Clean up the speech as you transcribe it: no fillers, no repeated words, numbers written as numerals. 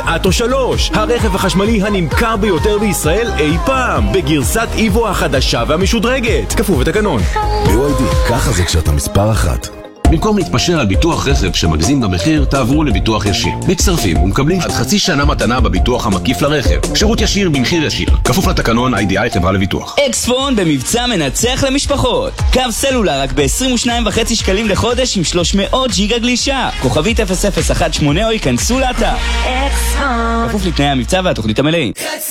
אטו 3, הרכב החשמלי הנמכר ביותר בישראל אי פעם, בגרסת איבו החדשה והמשודרגת. כפוף לתקנון. BYD, ככה זה כשאתה מספר אחת. במקום להתפשר על ביטוח רכב שמגזים במחיר, תעברו לביטוח ישיר. מצטרפים ומקבלים עד חצי שנה מתנה בביטוח המקיף לרכב. שירות ישיר במחיר ישיר. כפוף לתקנון IDI חברה לביטוח. אקספון במבצע מנצח למשפחות. קו סלולר רק ב-22.5 שקלים לחודש עם 300 ג'יגה גלישה. כוכבית 0018 או ייכנסו לאתר. אקספון. כפוף לתנאי המבצע והתוכנית המלאים.